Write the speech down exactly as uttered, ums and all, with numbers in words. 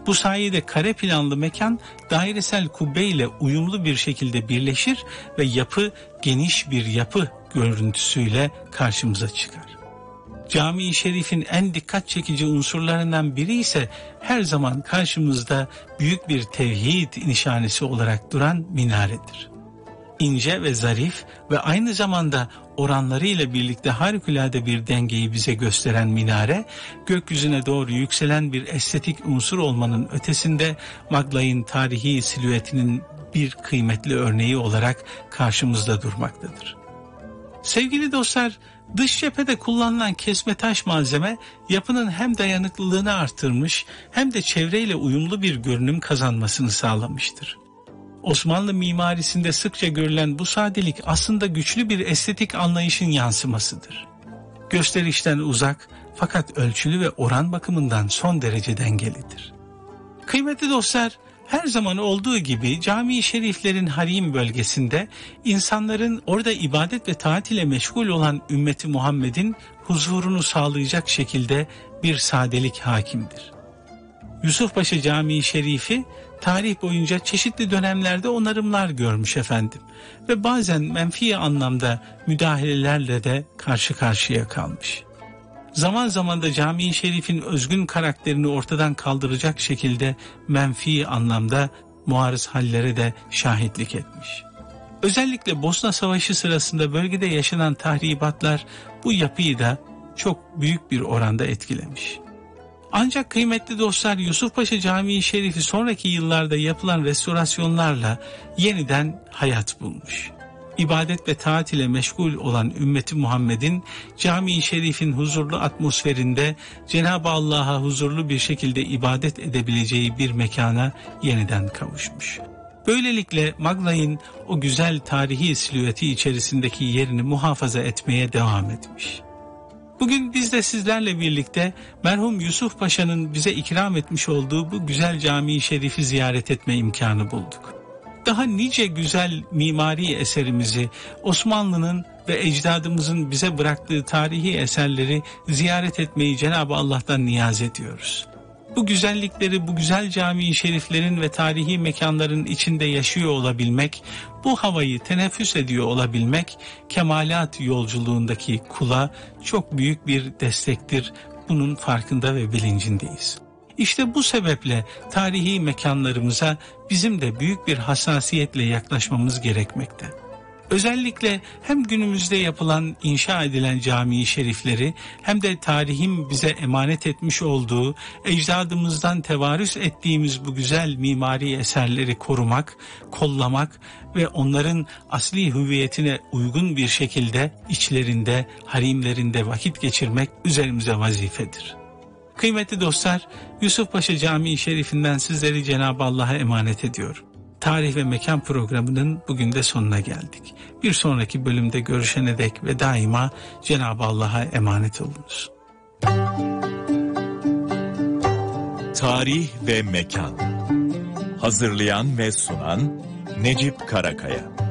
Bu sayede kare planlı mekan dairesel kubbe ile uyumlu bir şekilde birleşir ve yapı geniş bir yapı görüntüsüyle karşımıza çıkar. Cami-i Şerif'in en dikkat çekici unsurlarından biri ise her zaman karşımızda büyük bir tevhid nişanesi olarak duran minaredir. İnce ve zarif ve aynı zamanda oranlarıyla birlikte harikulade bir dengeyi bize gösteren minare, gökyüzüne doğru yükselen bir estetik unsur olmanın ötesinde Maglay'ın tarihi silüetinin bir kıymetli örneği olarak karşımızda durmaktadır. Sevgili dostlar, dış cephede kullanılan kesme taş malzeme yapının hem dayanıklılığını artırmış hem de çevreyle uyumlu bir görünüm kazanmasını sağlamıştır. Osmanlı mimarisinde sıkça görülen bu sadelik aslında güçlü bir estetik anlayışın yansımasıdır. Gösterişten uzak fakat ölçülü ve oran bakımından son derece dengelidir. Kıymetli dostlar, her zaman olduğu gibi cami-i şeriflerin harim bölgesinde insanların orada ibadet ve taat ile meşgul olan ümmeti Muhammed'in huzurunu sağlayacak şekilde bir sadelik hakimdir. Yusufpaşa Camii Şerifi tarih boyunca çeşitli dönemlerde onarımlar görmüş efendim ve bazen menfi anlamda müdahalelerle de karşı karşıya kalmış. Zaman zaman da Camii Şerif'in özgün karakterini ortadan kaldıracak şekilde menfi anlamda muarız hallere de şahitlik etmiş. Özellikle Bosna Savaşı sırasında bölgede yaşanan tahribatlar bu yapıyı da çok büyük bir oranda etkilemiş. Ancak kıymetli dostlar, Yusufpaşa Camii Şerifi sonraki yıllarda yapılan restorasyonlarla yeniden hayat bulmuş. İbadet ve taat ile meşgul olan ümmeti Muhammed'in Camii Şerif'in huzurlu atmosferinde Cenab-ı Allah'a huzurlu bir şekilde ibadet edebileceği bir mekana yeniden kavuşmuş. Böylelikle Maglay'ın o güzel tarihi silüeti içerisindeki yerini muhafaza etmeye devam etmiş. Bugün biz de sizlerle birlikte merhum Yusuf Paşa'nın bize ikram etmiş olduğu bu güzel Camii Şerif'i ziyaret etme imkanı bulduk. Daha nice güzel mimari eserimizi, Osmanlı'nın ve ecdadımızın bize bıraktığı tarihi eserleri ziyaret etmeyi Cenab-ı Allah'tan niyaz ediyoruz. Bu güzellikleri, bu güzel cami-i şeriflerin ve tarihi mekanların içinde yaşıyor olabilmek, bu havayı teneffüs ediyor olabilmek, kemalat yolculuğundaki kula çok büyük bir destektir. Bunun farkında ve bilincindeyiz. İşte bu sebeple tarihi mekanlarımıza bizim de büyük bir hassasiyetle yaklaşmamız gerekmekte. Özellikle hem günümüzde yapılan, inşa edilen cami-i şerifleri hem de tarihin bize emanet etmiş olduğu, ecdadımızdan tevarüs ettiğimiz bu güzel mimari eserleri korumak, kollamak ve onların asli hüviyetine uygun bir şekilde içlerinde, harimlerinde vakit geçirmek üzerimize vazifedir. Kıymetli dostlar, Yusufpaşa Camii Şerifi'nden sizleri Cenab-ı Allah'a emanet ediyorum. Tarih ve Mekan programının bugün de sonuna geldik. Bir sonraki bölümde görüşene dek ve daima Cenab-ı Allah'a emanet olunuz. Tarih ve Mekan. Hazırlayan ve sunan Necip Karakaya.